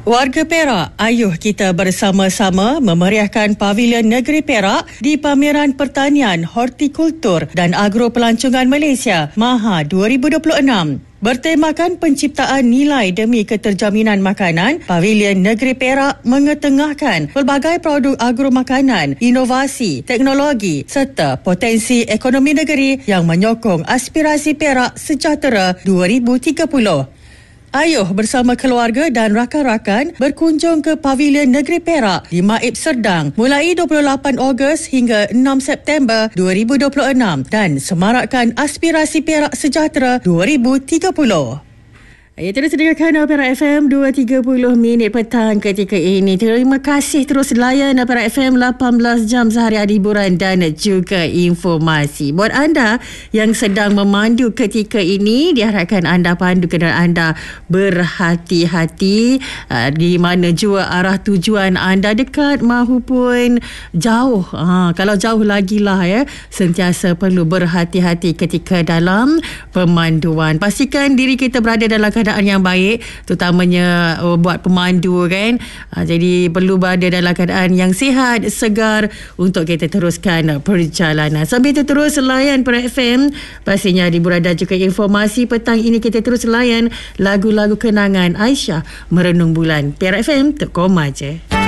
Warga Perak, ayuh kita bersama-sama memeriahkan Pavilion Negeri Perak di Pameran Pertanian, Hortikultur dan Agropelancongan Malaysia, MAHA 2026. Bertemakan penciptaan nilai demi keterjaminan makanan, Pavilion Negeri Perak mengetengahkan pelbagai produk agromakanan, inovasi, teknologi serta potensi ekonomi negeri yang menyokong aspirasi Perak Sejahtera 2030. Ayuh bersama keluarga dan rakan-rakan berkunjung ke Pavilion Negeri Perak di Maib Serdang mulai 28 Ogos hingga 6 September 2026 dan semarakkan aspirasi Perak Sejahtera 2030. Terus dengarkan Perak FM 2.30 minit petang ketika ini. Terima kasih terus layan Perak FM 18 jam sehari-hari hiburan dan juga informasi. Buat anda yang sedang memandu ketika ini, diharapkan anda pandu kenderaan anda berhati-hati di mana jua arah tujuan anda, dekat mahupun jauh. Kalau jauh lagi lah sentiasa perlu berhati-hati ketika dalam pemanduan. Pastikan diri kita berada dalam keadaan yang baik, terutamanya buat pemandu kan. Jadi perlu berada dalam keadaan yang sihat, segar untuk kita teruskan perjalanan. Sambil itu terus layan Perak FM, pastinya hiburan dan juga informasi. Petang ini kita terus layan lagu-lagu kenangan Aisyah Merenung Bulan. Perak FM, tekom aja.